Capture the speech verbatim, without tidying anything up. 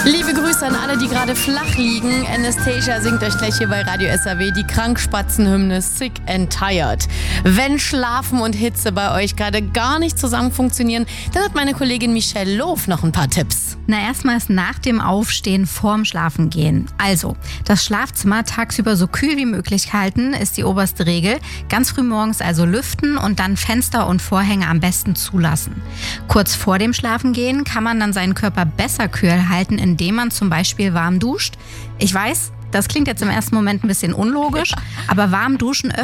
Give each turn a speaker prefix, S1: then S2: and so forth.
S1: Liebe Grüße an alle, die gerade flach liegen. Anastasia singt euch gleich hier bei Radio S R W die Krankspatzenhymne Sick and Tired. Wenn Schlafen und Hitze bei euch gerade gar nicht zusammen funktionieren, dann hat meine Kollegin Michelle Loof noch ein paar Tipps.
S2: Na, erstmal ist nach dem Aufstehen vorm Schlafengehen. Also, das Schlafzimmer tagsüber so kühl wie möglich halten, ist die oberste Regel. Ganz früh morgens also lüften und dann Fenster und Vorhänge am besten zulassen. Kurz vor dem Schlafengehen kann man dann seinen Körper besser kühl halten, indem man zum Beispiel warm duscht. Ich weiß, das klingt jetzt im ersten Moment ein bisschen unlogisch, aber warm duschen